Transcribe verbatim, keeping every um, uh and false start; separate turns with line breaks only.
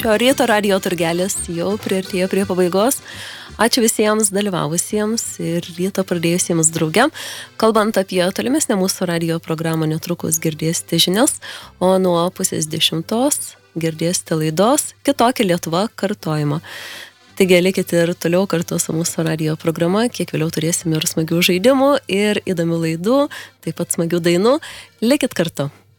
šio ryto radio turgelis jau priartėjo prie pabaigos. Ačiū visiems dalyvavusiems ir ryto pradėjusiems drauge. Kalbant apie tolimesnę mūsų radio programą, netrukus girdėsite žinias, o nuo pusės dešimtos girdėsite laidos Kitokia Lietuva kartojimą. Taigi likite ir toliau kartu su mūsų radio programa, kiek vėliau turėsime ir smagių žaidimų, ir įdomių laidų, taip pat smagių dainų. Likit kartu.